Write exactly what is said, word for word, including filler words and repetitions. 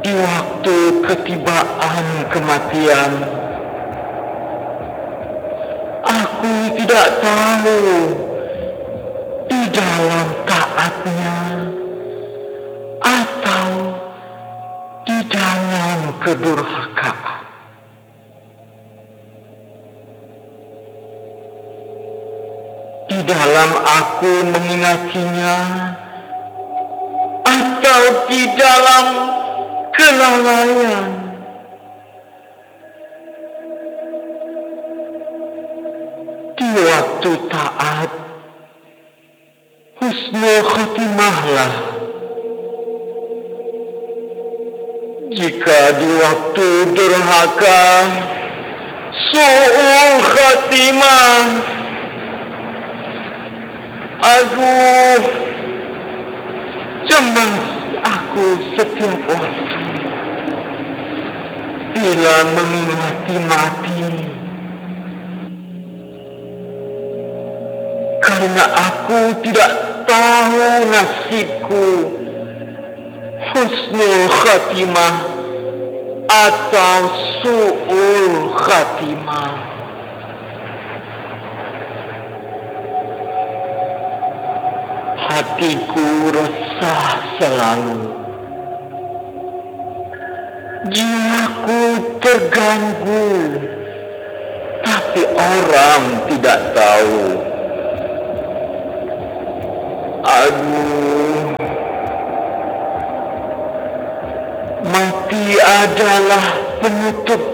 Di waktu ketibaan kematian, aku tidak tahu di dalam taatnya atau di dalam kedurhakaan. Di dalam aku mengingatinya atau di dalam kelalaian. Di waktu taat, husnul khotimahlah. Jika di waktu durhaka, su'ul khatimah. Aduh, cemas aku setiap waktu bila mengingati mati, karena aku tidak tahu nasibku husnul khatimah atau su'ul khatimah. Hatiku resah selalu, jiwaku terganggu, tapi orang tidak tahu. Aduh, mati adalah penutup